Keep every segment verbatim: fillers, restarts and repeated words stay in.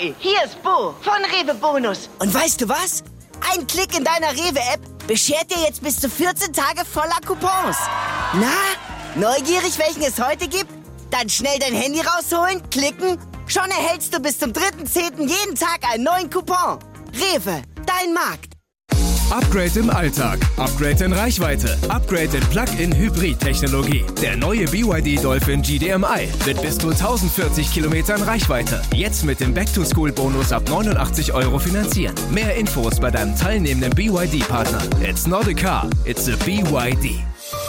Hi, hier ist Bo von Rewe Bonus. Und weißt du was? Ein Klick in deiner Rewe-App beschert dir jetzt bis zu vierzehn Tage voller Coupons. Na, neugierig, welchen es heute gibt? Dann schnell dein Handy rausholen, klicken. Schon erhältst du bis zum dritten zehnten jeden Tag einen neuen Coupon. Rewe, dein Markt. Upgrade im Alltag, Upgrade in Reichweite, Upgrade in Plug-in-Hybrid-Technologie. Der neue B Y D Dolphin G D M I mit bis zu tausendvierzig Kilometern Reichweite. Jetzt mit dem Back-to-School-Bonus ab neunundachtzig Euro finanzieren. Mehr Infos bei deinem teilnehmenden B Y D-Partner. It's not a car, it's a B Y D.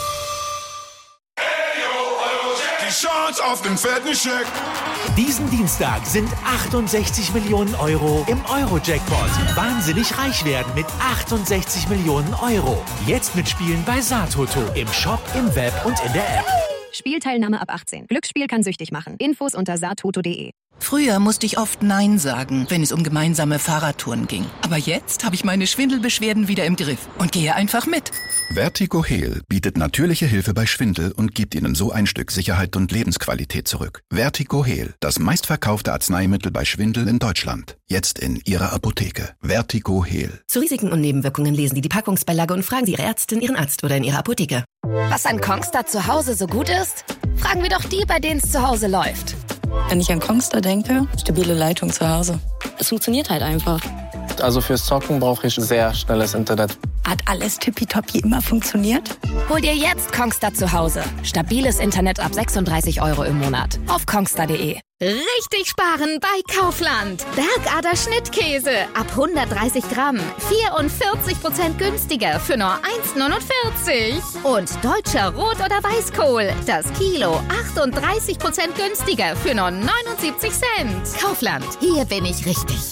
Die Chance auf den fetten Scheck. Diesen Dienstag sind achtundsechzig Millionen Euro im Euro-Jackpot. Wahnsinnig reich werden mit achtundsechzig Millionen Euro. Jetzt mitspielen bei Satoto. Im Shop, im Web und in der App. Spielteilnahme ab achtzehn. Glücksspiel kann süchtig machen. Infos unter satoto punkt de. Früher musste ich oft Nein sagen, wenn es um gemeinsame Fahrradtouren ging. Aber jetzt habe ich meine Schwindelbeschwerden wieder im Griff und gehe einfach mit. Vertigo Heal bietet natürliche Hilfe bei Schwindel und gibt Ihnen so ein Stück Sicherheit und Lebensqualität zurück. Vertigo Heal, das meistverkaufte Arzneimittel bei Schwindel in Deutschland. Jetzt in Ihrer Apotheke. Vertigo Heal. Zu Risiken und Nebenwirkungen lesen Sie die Packungsbeilage und fragen Sie Ihre Ärztin, Ihren Arzt oder in Ihrer Apotheke. Was an Kongstar zu Hause so gut ist? Fragen wir doch die, bei denen es zu Hause läuft. Wenn ich an Kongstar denke, stabile Leitung zu Hause. Es funktioniert halt einfach. Also fürs Zocken brauche ich sehr schnelles Internet. Hat alles tippitoppi immer funktioniert? Hol dir jetzt Kongstar zu Hause. Stabiles Internet ab sechsunddreißig Euro im Monat. Auf kongstar punkt de. Richtig sparen bei Kaufland. Bergader Schnittkäse ab hundertdreißig Gramm. vierundvierzig Prozent günstiger für nur eins neunundvierzig. Und deutscher Rot- oder Weißkohl. Das Kilo achtunddreißig Prozent günstiger für nur neunundsiebzig Cent. Kaufland. Hier bin ich richtig.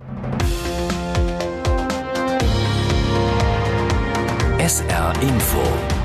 S R Info.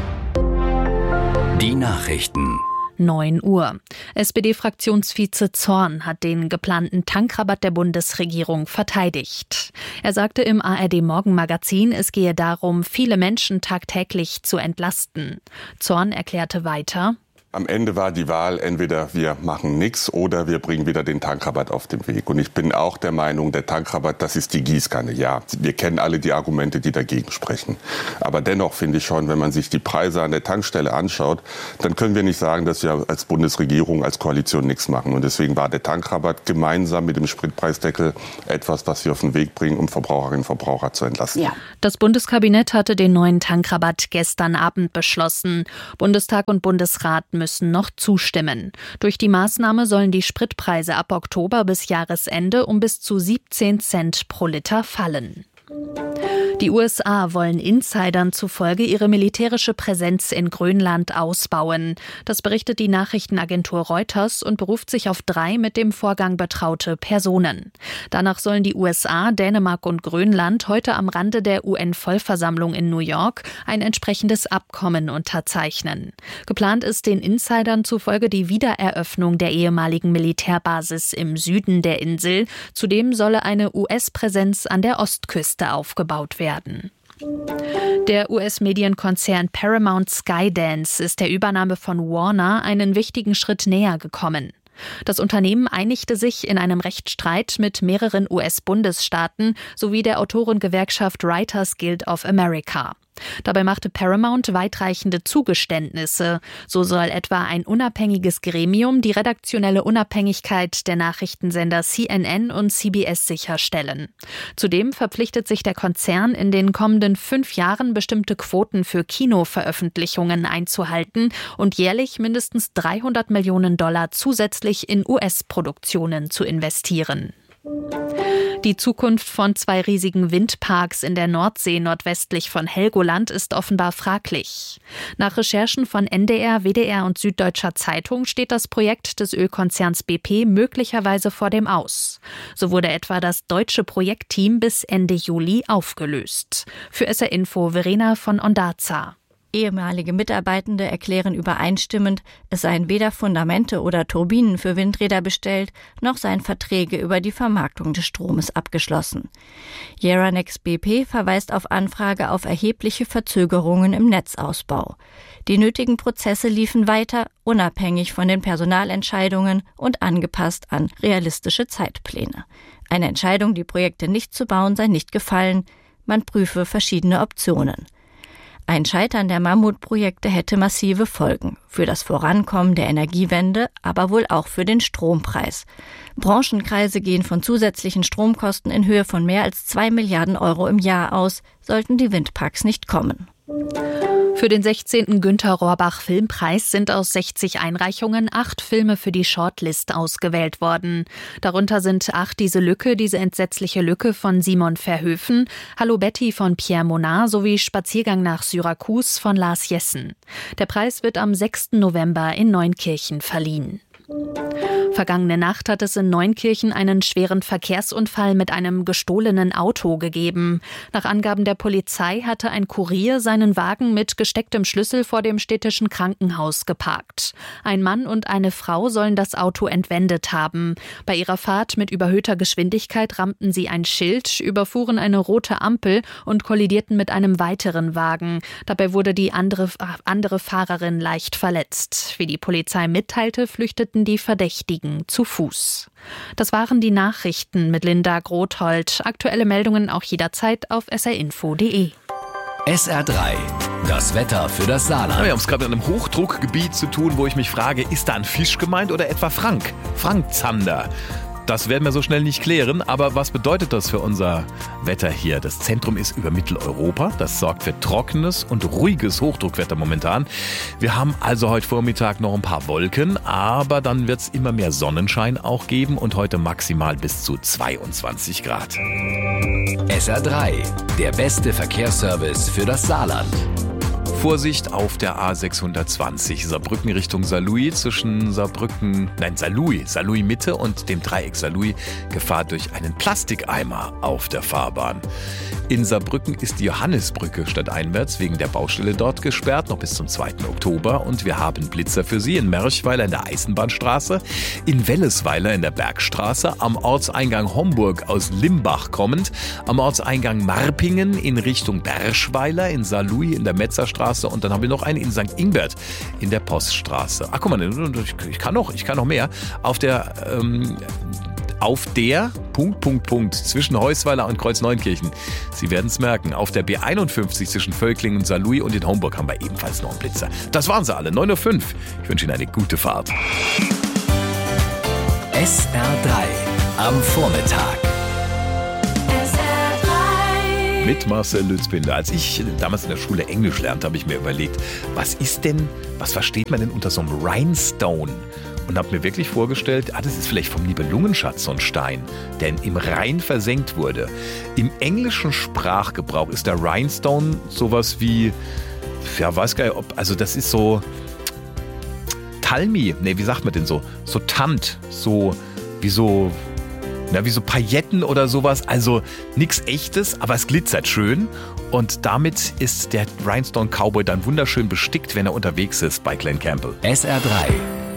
Die Nachrichten. neun Uhr. S P D-Fraktionsvize Zorn hat den geplanten Tankrabatt der Bundesregierung verteidigt. Er sagte im A R D-Morgenmagazin, es gehe darum, viele Menschen tagtäglich zu entlasten. Zorn erklärte weiter: Am Ende war die Wahl, entweder wir machen nichts oder wir bringen wieder den Tankrabatt auf den Weg. Und ich bin auch der Meinung, der Tankrabatt, das ist die Gießkanne. Ja, wir kennen alle die Argumente, die dagegen sprechen. Aber dennoch finde ich schon, wenn man sich die Preise an der Tankstelle anschaut, dann können wir nicht sagen, dass wir als Bundesregierung, als Koalition nichts machen. Und deswegen war der Tankrabatt gemeinsam mit dem Spritpreisdeckel etwas, was wir auf den Weg bringen, um Verbraucherinnen und Verbraucher zu entlasten. Ja. Das Bundeskabinett hatte den neuen Tankrabatt gestern Abend beschlossen. Bundestag und Bundesrat müssen müssen noch zustimmen. Durch die Maßnahme sollen die Spritpreise ab Oktober bis Jahresende um bis zu siebzehn Cent pro Liter fallen. Die U S A wollen Insidern zufolge ihre militärische Präsenz in Grönland ausbauen. Das berichtet die Nachrichtenagentur Reuters und beruft sich auf drei mit dem Vorgang betraute Personen. Danach sollen die U S A, Dänemark und Grönland heute am Rande der U N-Vollversammlung in New York ein entsprechendes Abkommen unterzeichnen. Geplant ist den Insidern zufolge die Wiedereröffnung der ehemaligen Militärbasis im Süden der Insel. Zudem solle eine U S-Präsenz an der Ostküste aufgebaut werden. Der U S-Medienkonzern Paramount Skydance ist der Übernahme von Warner einen wichtigen Schritt näher gekommen. Das Unternehmen einigte sich in einem Rechtsstreit mit mehreren U S-Bundesstaaten sowie der Autorengewerkschaft Writers Guild of America. Dabei machte Paramount weitreichende Zugeständnisse. So soll etwa ein unabhängiges Gremium die redaktionelle Unabhängigkeit der Nachrichtensender C N N und C B S sicherstellen. Zudem verpflichtet sich der Konzern in den kommenden fünf Jahren bestimmte Quoten für Kinoveröffentlichungen einzuhalten und jährlich mindestens dreihundert Millionen Dollar zusätzlich in U S-Produktionen zu investieren. Die Zukunft von zwei riesigen Windparks in der Nordsee nordwestlich von Helgoland ist offenbar fraglich. Nach Recherchen von N D R, W D R und Süddeutscher Zeitung steht das Projekt des Ölkonzerns B P möglicherweise vor dem Aus. So wurde etwa das deutsche Projektteam bis Ende Juli aufgelöst. Für S R Info Verena von Ondarza. Ehemalige Mitarbeitende erklären übereinstimmend, es seien weder Fundamente oder Turbinen für Windräder bestellt, noch seien Verträge über die Vermarktung des Stromes abgeschlossen. Yaranex B P verweist auf Anfrage auf erhebliche Verzögerungen im Netzausbau. Die nötigen Prozesse liefen weiter, unabhängig von den Personalentscheidungen und angepasst an realistische Zeitpläne. Eine Entscheidung, die Projekte nicht zu bauen, sei nicht gefallen. Man prüfe verschiedene Optionen. Ein Scheitern der Mammutprojekte hätte massive Folgen für das Vorankommen der Energiewende, aber wohl auch für den Strompreis. Branchenkreise gehen von zusätzlichen Stromkosten in Höhe von mehr als zwei Milliarden Euro im Jahr aus, sollten die Windparks nicht kommen. Für den sechzehnten Günter Rohrbach Filmpreis sind aus sechzig Einreichungen acht Filme für die Shortlist ausgewählt worden. Darunter sind Ach, diese Lücke, diese entsetzliche Lücke von Simon Verhoeven, Hallo Betty von Pierre Monard sowie Spaziergang nach Syrakus von Lars Jessen. Der Preis wird am sechsten November in Neunkirchen verliehen. Vergangene Nacht hat es in Neunkirchen einen schweren Verkehrsunfall mit einem gestohlenen Auto gegeben. Nach Angaben der Polizei hatte ein Kurier seinen Wagen mit gestecktem Schlüssel vor dem städtischen Krankenhaus geparkt. Ein Mann und eine Frau sollen das Auto entwendet haben. Bei ihrer Fahrt mit überhöhter Geschwindigkeit rammten sie ein Schild, überfuhren eine rote Ampel und kollidierten mit einem weiteren Wagen. Dabei wurde die andere, andere Fahrerin leicht verletzt. Wie die Polizei mitteilte, flüchteten die Verdächtigen zu Fuß. Das waren die Nachrichten mit Linda Grothold. Aktuelle Meldungen auch jederzeit auf s r info punkt d e. S R drei, das Wetter für das Saarland. Ja, wir haben es gerade mit einem Hochdruckgebiet zu tun, wo ich mich frage, ist da ein Fisch gemeint oder etwa Frank? Frank Zander. Das werden wir so schnell nicht klären, aber was bedeutet das für unser Wetter hier? Das Zentrum ist über Mitteleuropa, das sorgt für trockenes und ruhiges Hochdruckwetter momentan. Wir haben also heute Vormittag noch ein paar Wolken, aber dann wird es immer mehr Sonnenschein auch geben und heute maximal bis zu zweiundzwanzig Grad. S R drei, der beste Verkehrsservice für das Saarland. Vorsicht auf der A sechshundertzwanzig, Saarbrücken Richtung Saarlouis, zwischen Saarbrücken, nein Saarlouis, Saarlouis Mitte und dem Dreieck Saarlouis, Gefahr durch einen Plastikeimer auf der Fahrbahn. In Saarbrücken ist die Johannisbrücke stadteinwärts wegen der Baustelle dort gesperrt, noch bis zum zweiten Oktober. Und wir haben Blitzer für Sie in Merchweiler in der Eisenbahnstraße, in Wellesweiler in der Bergstraße, am Ortseingang Homburg aus Limbach kommend, am Ortseingang Marpingen in Richtung Berschweiler, in Saarlouis in der Metzerstraße und dann haben wir noch einen in Sankt Ingbert in der Poststraße. Ach, guck mal, ich kann noch, ich kann noch mehr. Auf der, ähm, auf der, Punkt, Punkt, Punkt, zwischen Heusweiler und Kreuzneunkirchen. Sie werden es merken, auf der B einundfünfzig zwischen Völklingen und Saarlouis und in Homburg haben wir ebenfalls noch einen Blitzer. Das waren sie alle, neun Uhr fünf. Ich wünsche Ihnen eine gute Fahrt. S R drei am Vormittag. Mit Marcel Lützbinder. Als ich damals in der Schule Englisch lernte, habe ich mir überlegt, was ist denn, was versteht man denn unter so einem Rhinestone? Und habe mir wirklich vorgestellt, ah, das ist vielleicht vom Nibelungenschatz so ein Stein, der im Rhein versenkt wurde. Im englischen Sprachgebrauch ist der Rhinestone sowas wie, ja, weiß gar nicht, ob, also das ist so Talmi, ne, wie sagt man denn so? So Tant, so, wie so... Ja, wie so Pailletten oder sowas, also nichts Echtes, aber es glitzert schön und damit ist der Rhinestone Cowboy dann wunderschön bestickt, wenn er unterwegs ist bei Glen Campbell. S R drei,